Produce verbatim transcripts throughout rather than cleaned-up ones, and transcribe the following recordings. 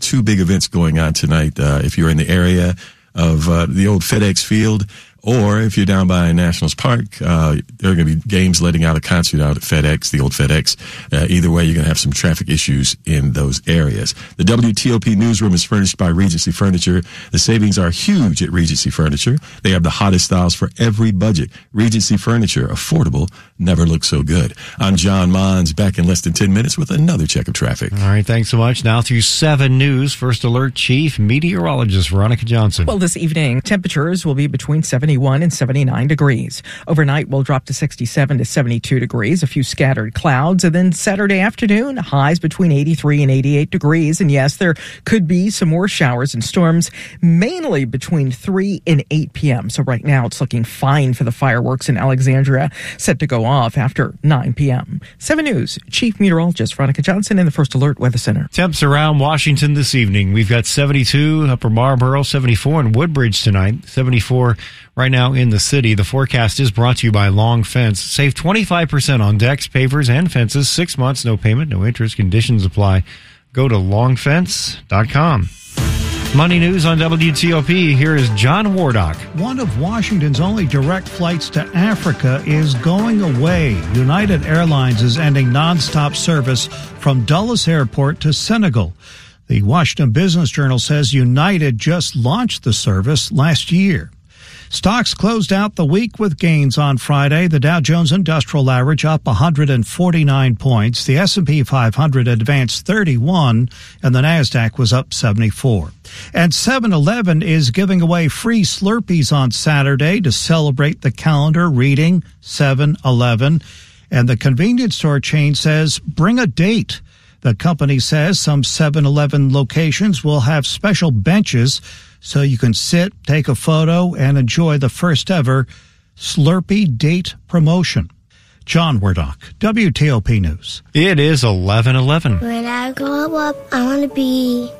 two big events going on tonight. Uh, if you're in the area of uh, the old FedEx Field, or if you're down by Nationals Park, uh, there are going to be games letting out a concert out at FedEx, the old FedEx. Uh, either way, you're going to have some traffic issues in those areas. The W T O P newsroom is furnished by Regency Furniture. The savings are huge at Regency Furniture. They have the hottest styles for every budget. Regency Furniture, affordable, never looked so good. I'm John Mons, back in less than ten minutes with another check of traffic. All right, thanks so much. Now through seven News, First Alert Chief Meteorologist Veronica Johnson. Well, this evening, temperatures will be between seventy-one and seventy-nine degrees. Overnight, we'll drop to sixty-seven to seventy-two degrees, a few scattered clouds. And then Saturday afternoon, highs between eighty-three and eighty-eight degrees. And yes, there could be some more showers and storms, mainly between three and eight p.m. So right now, it's looking fine for the fireworks in Alexandria, set to go off after nine p.m. seven News, Chief Meteorologist Veronica Johnson in the First Alert Weather Center. Temps around Washington this evening. We've got seventy-two, Upper Marlboro, seventy-four in Woodbridge tonight, seventy-four right now in the city. The forecast is brought to you by Long Fence. Save twenty-five percent on decks, pavers, and fences. Six months, no payment, no interest. Conditions apply. Go to long fence dot com. Money News on W T O P. Here is John Wardock. One of Washington's only direct flights to Africa is going away. United Airlines is ending nonstop service from Dulles Airport to Senegal. The Washington Business Journal says United just launched the service last year. Stocks closed out the week with gains on Friday. The Dow Jones Industrial Average up one hundred forty-nine points. The S and P five hundred advanced thirty-one, and the Nasdaq was up seventy-four. And seven eleven is giving away free Slurpees on Saturday to celebrate the calendar reading seven eleven. And the convenience store chain says bring a date. The company says some seven eleven locations will have special benches so you can sit, take a photo, and enjoy the first ever Slurpee date promotion. John Wardock, W T O P News. It is eleven eleven. When I grow up, I want to be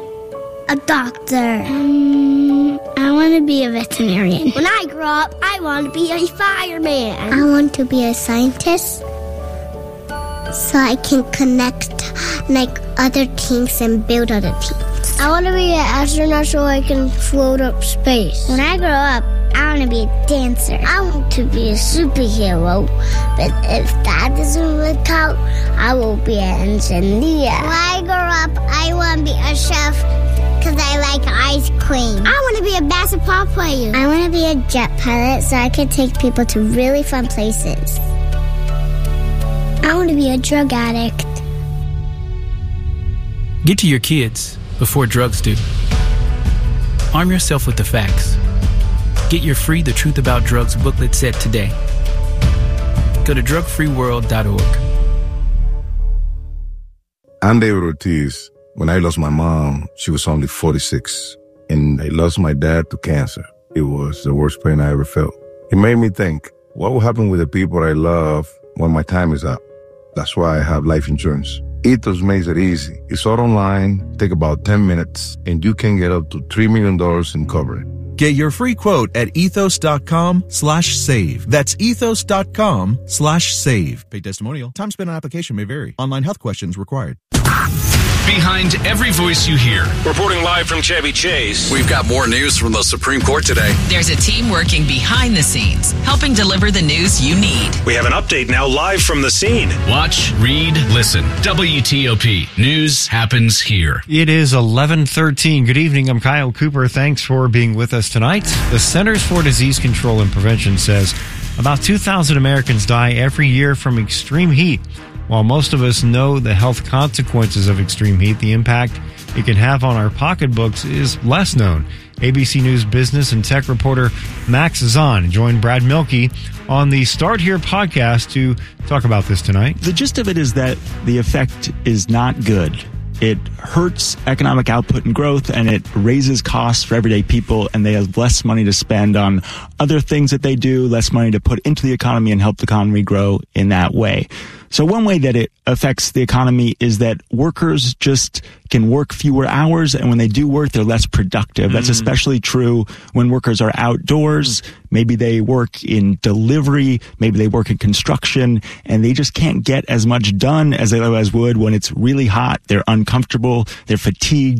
a doctor. Um, I want to be a veterinarian. When I grow up, I want to be a fireman. I want to be a scientist so I can connect like other teams and build other teams. I want to be an astronaut so I can float up space. When I grow up, I want to be a dancer. I want to be a superhero, but if that doesn't work out, I will be an engineer. When I grow up, I want to be a chef because I like ice cream. I want to be a basketball player. I want to be a jet pilot so I can take people to really fun places. I want to be a drug addict. Get to your kids before drugs do. Arm yourself with the facts. Get your free The Truth About Drugs booklet set today. Go to drug free world dot org. I'm David Ortiz. When I lost my mom, she was only forty-six. And I lost my dad to cancer. It was the worst pain I ever felt. It made me think, what will happen with the people I love when my time is up? That's why I have life insurance. Ethos makes it easy. It's all online, take about ten minutes, and you can get up to three million dollars in coverage. Get your free quote at ethos.com slash save. That's ethos.com slash save. Paid testimonial. Time spent on application may vary. Online health questions required. Behind every voice you hear. Reporting live from Chevy Chase. We've got more news from the Supreme Court today. There's a team working behind the scenes, helping deliver the news you need. We have an update now live from the scene. Watch, read, listen. W T O P. News happens here. It is eleven thirteen. Good evening. I'm Kyle Cooper. Thanks for being with us tonight. The Centers for Disease Control and Prevention says about two thousand Americans die every year from extreme heat. While most of us know the health consequences of extreme heat, the impact it can have on our pocketbooks is less known. A B C News business and tech reporter Max Zahn joined Brad Mielke on the Start Here podcast to talk about this tonight. The gist of it is that the effect is not good. It hurts economic output and growth, and it raises costs for everyday people, and they have less money to spend on other things that they do, less money to put into the economy and help the economy grow in that way. So one way that it affects the economy is that workers just can work fewer hours, and when they do work, they're less productive. Mm. That's especially true when workers are outdoors. Maybe they work in delivery, maybe they work in construction, and they just can't get as much done as they otherwise would when it's really hot. They're uncomfortable, they're fatigued.